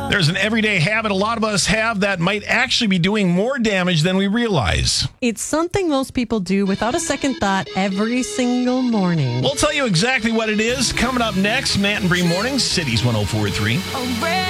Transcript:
There's an everyday habit a lot of us have that might actually be doing more damage than we realize. It's something most people do without a second thought every single morning. We'll tell you exactly what it is coming up next. Matt and Bree Mornings, Cities 104.3.